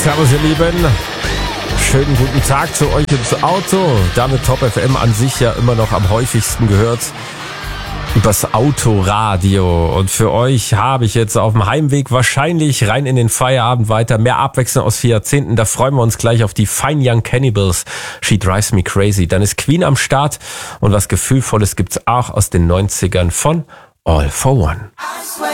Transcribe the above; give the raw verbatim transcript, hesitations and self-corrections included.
Servus ihr Lieben, schönen guten Tag zu euch ins Auto. Damit Top F M an sich ja immer noch am häufigsten gehört. Übers Autoradio. Und für euch habe ich jetzt auf dem Heimweg wahrscheinlich rein in den Feierabend weiter mehr Abwechslung aus vier Jahrzehnten. Da freuen wir uns gleich auf die Fine Young Cannibals. She Drives Me Crazy. Dann ist Queen am Start und was Gefühlvolles gibt's auch aus den neunzigern von All for One.